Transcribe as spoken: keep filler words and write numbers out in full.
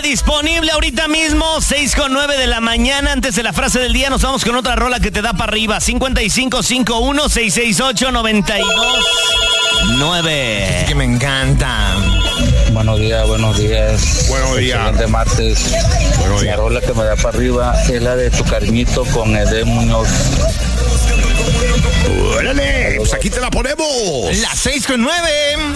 disponible ahorita mismo, seis con nueve de la mañana. Antes de la frase del día, nos vamos con otra rola que te da para arriba. cincuenta y cinco cincuenta y uno, seiscientos sesenta y ocho, noventa y dos nueve. Es que me encanta. Buenos días, buenos días. Buenos días. Excelente martes. Buenos días. La rola que me da para arriba es la de Tu Cariñito con Edén Muñoz. ¡Órale! Pues aquí te la ponemos. Las seis con nueve.